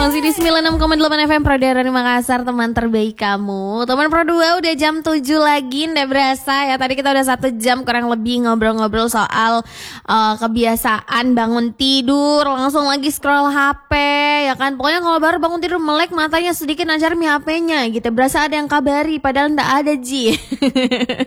Masih di 96,8 FM Pro Daerah Makassar, teman terbaik kamu. Teman Pro 2 udah jam 7 lagi, nggak berasa ya. Tadi kita udah 1 jam kurang lebih ngobrol-ngobrol soal kebiasaan bangun tidur, langsung lagi scroll HP, ya kan. Pokoknya kalau baru bangun tidur melek matanya sedikit najar mi HP-nya gitu. Berasa ada yang kabari, padahal nggak ada Ji.